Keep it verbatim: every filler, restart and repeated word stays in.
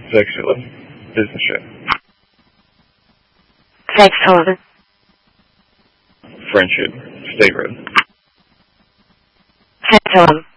Sexually. Business ship. Sex eleven. Friendship. State road. Sex eleven.